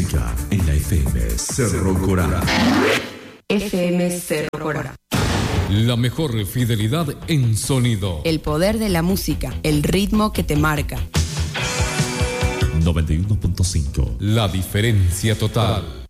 música en la FM Cerro Corá. FM Cerro Corá. La mejor fidelidad en sonido. El poder de la música, el ritmo que te marca. 91.5. La diferencia total.